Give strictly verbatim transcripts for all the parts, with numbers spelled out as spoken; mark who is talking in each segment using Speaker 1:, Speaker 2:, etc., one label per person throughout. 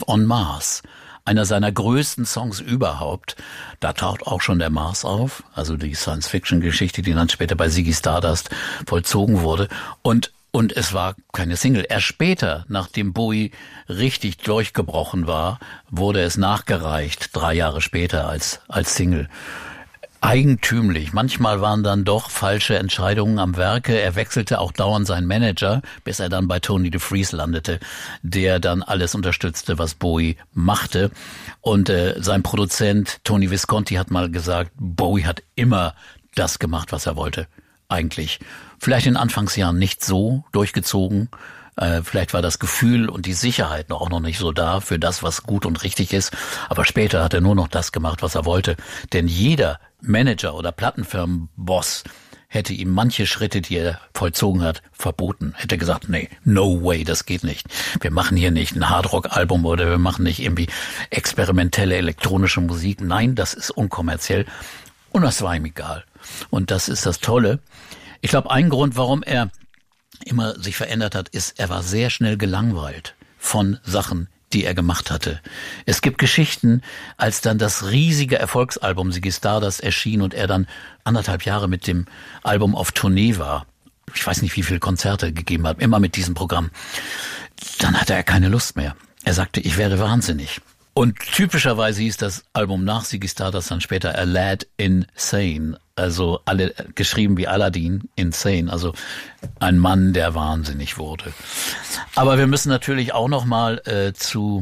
Speaker 1: On Mars. Einer seiner größten Songs überhaupt. Da taucht auch schon der Mars auf, also die Science-Fiction-Geschichte, die dann später bei Ziggy Stardust vollzogen wurde. Und und es war keine Single. Erst später, nachdem Bowie richtig durchgebrochen war, wurde es nachgereicht, drei Jahre später als als Single. Eigentümlich. Manchmal waren dann doch falsche Entscheidungen am Werke. Er wechselte auch dauernd seinen Manager, bis er dann bei Tony DeFries landete, der dann alles unterstützte, was Bowie machte. Und äh, sein Produzent Tony Visconti hat mal gesagt, Bowie hat immer das gemacht, was er wollte. Eigentlich. Vielleicht in Anfangsjahren nicht so durchgezogen. Äh, vielleicht war das Gefühl und die Sicherheit noch auch noch nicht so da für das, was gut und richtig ist. Aber später hat er nur noch das gemacht, was er wollte. Denn jeder Manager oder Plattenfirmenboss hätte ihm manche Schritte, die er vollzogen hat, verboten. Hätte gesagt, nee, no way, das geht nicht. Wir machen hier nicht ein Hardrock-Album oder wir machen nicht irgendwie experimentelle elektronische Musik. Nein, das ist unkommerziell. Und das war ihm egal. Und das ist das Tolle. Ich glaube, ein Grund, warum er immer sich verändert hat, ist, er war sehr schnell gelangweilt von Sachen, die er gemacht hatte. Es gibt Geschichten, als dann das riesige Erfolgsalbum Ziggy Stardust erschien und er dann anderthalb Jahre mit dem Album auf Tournee war. Ich weiß nicht, wie viele Konzerte gegeben hat, immer mit diesem Programm. Dann hatte er keine Lust mehr. Er sagte, ich werde wahnsinnig. Und typischerweise hieß das Album nach Ziggy Stardust dann später A Lad Insane. Also alle geschrieben wie Aladdin, Insane. Also ein Mann, der wahnsinnig wurde. Aber wir müssen natürlich auch noch mal äh, zu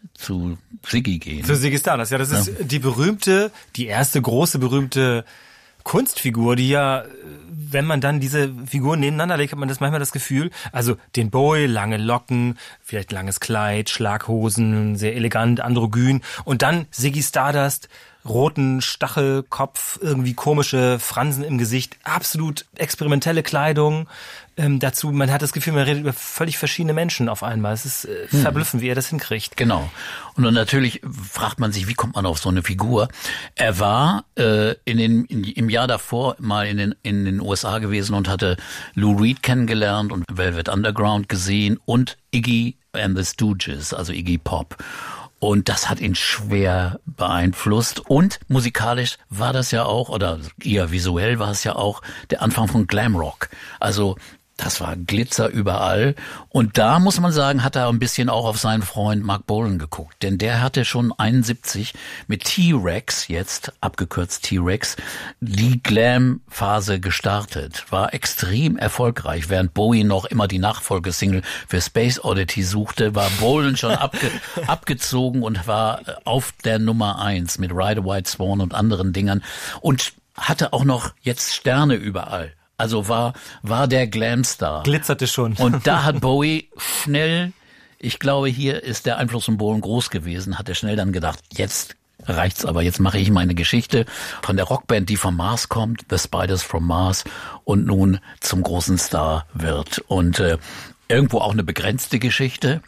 Speaker 1: zu Ziggy gehen.
Speaker 2: Zu Ziggy Stardust, ja, das ist ja die berühmte, die erste große berühmte Kunstfigur, die ja, wenn man dann diese Figuren nebeneinander legt, hat man das manchmal das Gefühl, also den Bowie, lange Locken, vielleicht langes Kleid, Schlaghosen, sehr elegant, androgyn und dann Ziggy Stardust, roten Stachelkopf, irgendwie komische Fransen im Gesicht, absolut experimentelle Kleidung. Ähm, dazu, man hat das Gefühl, man redet über völlig verschiedene Menschen auf einmal. Es ist äh, hm. verblüffend, wie er das hinkriegt.
Speaker 1: Genau. Und dann natürlich fragt man sich, wie kommt man auf so eine Figur? Er war äh, in den in, im Jahr davor mal in den in den U S A gewesen und hatte Lou Reed kennengelernt und Velvet Underground gesehen und Iggy and the Stooges, also Iggy Pop. Und das hat ihn schwer beeinflusst. Und musikalisch war das ja auch, oder eher visuell war es ja auch, der Anfang von Glamrock. Also das war Glitzer überall. Und da muss man sagen, hat er ein bisschen auch auf seinen Freund Mark Bolan geguckt. Denn der hatte schon einundsiebzig mit T-Rex, jetzt abgekürzt T-Rex, die Glam-Phase gestartet. War extrem erfolgreich. Während Bowie noch immer die Nachfolgesingle für Space Oddity suchte, war Bolan schon abge- abgezogen und war auf der Nummer eins mit Ride a White Swan und anderen Dingern. Und hatte auch noch jetzt Sterne überall. Also war war der Glamstar.
Speaker 2: Glitzerte schon.
Speaker 1: Und da hat Bowie schnell, ich glaube, hier ist der Einfluss von Bolan groß gewesen, hat er schnell dann gedacht, jetzt reicht's aber, jetzt mache ich meine Geschichte von der Rockband, die vom Mars kommt, The Spiders from Mars, und nun zum großen Star wird. Und äh, irgendwo auch eine begrenzte Geschichte,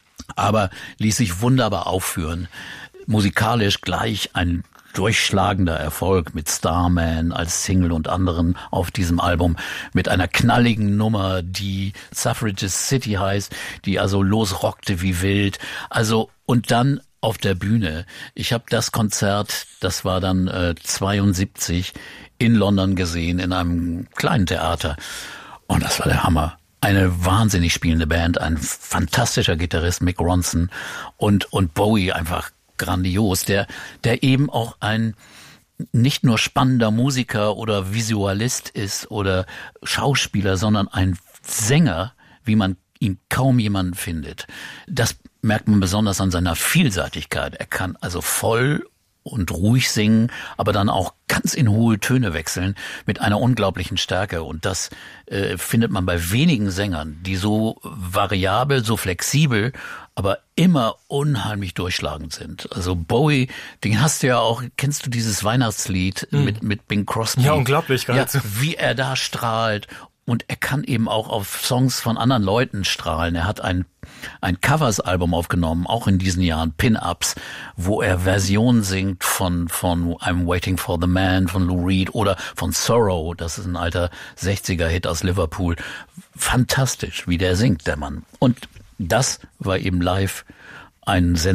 Speaker 1: aber ließ sich wunderbar aufführen. Musikalisch gleich ein durchschlagender Erfolg mit Starman als Single und anderen auf diesem Album, mit einer knalligen Nummer, die Suffragist City heißt, die also losrockte wie wild. Also und dann auf der Bühne. Ich habe das Konzert, das war dann äh, zweiundsiebzig, in London gesehen, in einem kleinen Theater. Und das war der Hammer. Eine wahnsinnig spielende Band, ein fantastischer Gitarrist, Mick Ronson, und und Bowie einfach grandios, der der eben auch ein nicht nur spannender Musiker oder Visualist ist oder Schauspieler, sondern ein Sänger, wie man ihn kaum jemanden findet. Das merkt man besonders an seiner Vielseitigkeit. Er kann also voll und ruhig singen, aber dann auch ganz in hohe Töne wechseln mit einer unglaublichen Stärke. Und das äh, findet man bei wenigen Sängern, die so variabel, so flexibel, aber immer unheimlich durchschlagend sind. Also Bowie, den hast du ja auch, kennst du dieses Weihnachtslied mhm. mit mit Bing Crosby?
Speaker 2: Ja, unglaublich geradezu.
Speaker 1: Ja, wie er da strahlt. Und er kann eben auch auf Songs von anderen Leuten strahlen. Er hat ein ein Covers-Album aufgenommen, auch in diesen Jahren, Pin-Ups, wo er Versionen singt von von I'm Waiting for the Man von Lou Reed oder von Sorrow, das ist ein alter sechziger-Hit aus Liverpool. Fantastisch, wie der singt, der Mann. Und das war eben live ein Sensation.